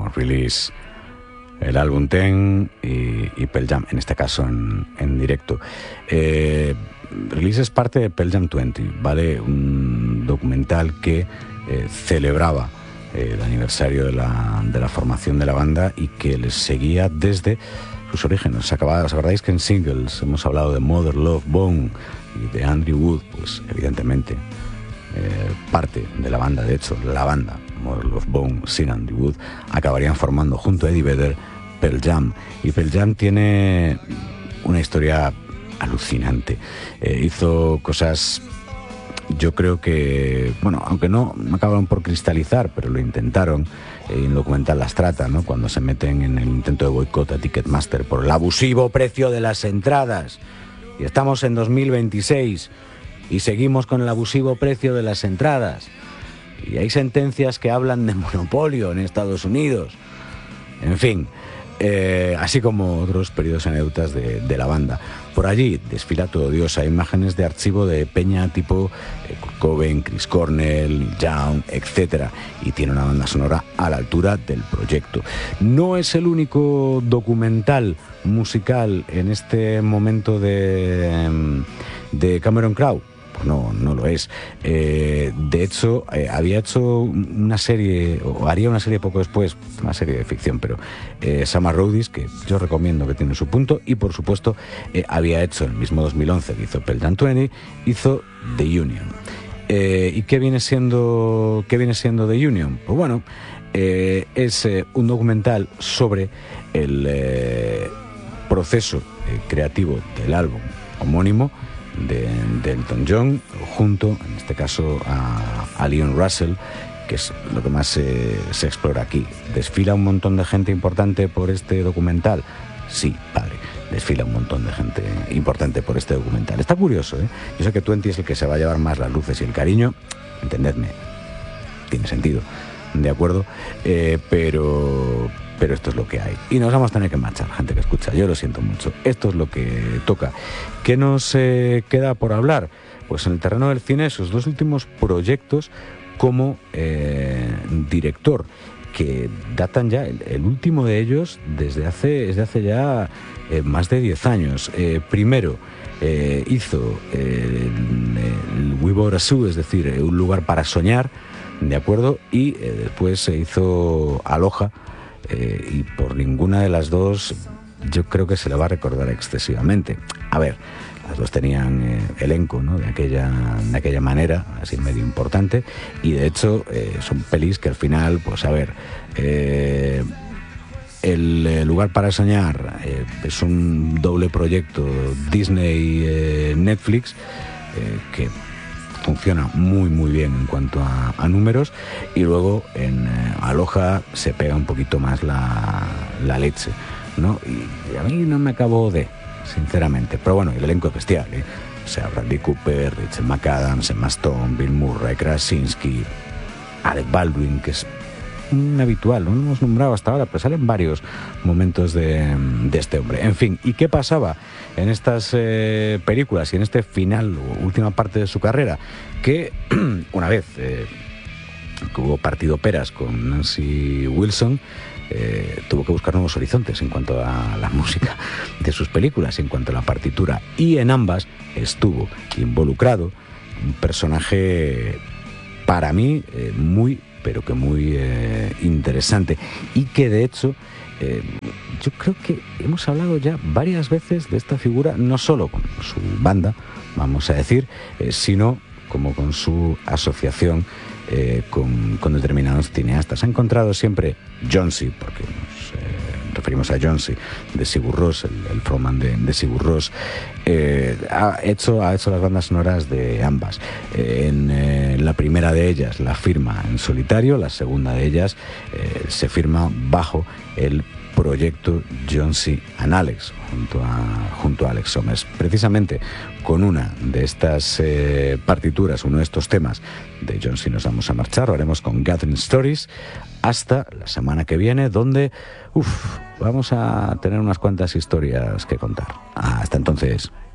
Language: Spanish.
Release, el álbum Ten y Pearl Jam, en este caso en directo. Release es parte de Pearl Jam 20, ¿vale? Un documental que celebraba el aniversario de la formación de la banda y que les seguía desde sus orígenes. ¿Os acordáis que en singles hemos hablado de Mother Love Bone y de Andrew Wood? Pues evidentemente parte de la banda, de hecho la banda Mother Love Bone sin Andrew Wood acabarían formando junto a Eddie Vedder Pearl Jam. Y Pearl Jam tiene una historia alucinante. Hizo cosas, yo creo que, bueno, aunque no acabaron por cristalizar, pero lo intentaron. En el documental las trata, ¿no? Cuando se meten en el intento de boicot a Ticketmaster por el abusivo precio de las entradas. Y estamos en 2026 y seguimos con el abusivo precio de las entradas. Y hay sentencias que hablan de monopolio en Estados Unidos. En fin, así como otros periodos anécdotas de la banda. Por allí desfila todo Dios. Hay imágenes de archivo de peña tipo Kurt Cobain, Chris Cornell, Neil Young, etc. Y tiene una banda sonora a la altura del proyecto. No es el único documental musical en este momento de Cameron Crowe. No lo es. De hecho, había hecho una serie, o haría una serie poco después, una serie de ficción, pero Summer Roadies, que yo recomiendo, que tiene su punto, y por supuesto había hecho en el mismo 2011 que hizo Pearl Jam 20, hizo The Union. ¿Y qué viene siendo The Union? Pues bueno, es un documental sobre el proceso creativo del álbum homónimo de Elton John, junto, en este caso, a Leon Russell, que es lo que más se explora aquí. ¿Desfila un montón de gente importante por este documental? Sí, padre, desfila un montón de gente importante por este documental. Está curioso, ¿eh? Yo sé que Twenty es el que se va a llevar más las luces y el cariño, entendedme, tiene sentido, ¿de acuerdo? Pero esto es lo que hay. Y nos vamos a tener que marchar, gente que escucha. Yo lo siento mucho. Esto es lo que toca. ¿Qué nos queda por hablar? Pues en el terreno del cine, sus dos últimos proyectos como director, que datan ya, el último de ellos, desde hace ya más de 10 años. Primero hizo el We Bought a Zoo, es decir, Un lugar para soñar, ¿de acuerdo? Y después se hizo Aloha, y por ninguna de las dos yo creo que se le va a recordar excesivamente. A ver, las dos tenían elenco, ¿no? de aquella manera, así medio importante, y de hecho son pelis que al final, pues a ver, el lugar para soñar es un doble proyecto Disney-Netflix que funciona muy bien en cuanto a números, y luego en Aloha se pega un poquito más la leche, ¿no? Y a mí no me acabó sinceramente, pero bueno, el elenco es bestial, ¿eh? O sea, Bradley Cooper, Rachel McAdams, Emma Stone, Bill Murray, Krasinski, Alec Baldwin, que es un habitual, no lo hemos nombrado hasta ahora, pero salen varios momentos de este hombre. En fin, ¿y qué pasaba en estas películas y en este final o última parte de su carrera? Que una vez que hubo partido peras con Nancy Wilson, tuvo que buscar nuevos horizontes en cuanto a la música de sus películas, en cuanto a la partitura, y en ambas estuvo involucrado un personaje para mí pero que muy interesante, y que de hecho yo creo que hemos hablado ya varias veces de esta figura, no solo con su banda, vamos a decir, sino como con su asociación con determinados cineastas. Ha encontrado siempre Johnsy, porque nos referimos a Johnsy de Sigur Rós, el frontman de Sigur Rós. Ha hecho las bandas sonoras de ambas. En la primera de ellas la firma en solitario, la segunda de ellas se firma bajo el proyecto Johnsy and Alex, junto a Alex Somers. Precisamente con una de estas partituras, uno de estos temas de Johnsy nos vamos a marchar. Lo haremos con Gathering Stories hasta la semana que viene, donde vamos a tener unas cuantas historias que contar. Hasta entonces.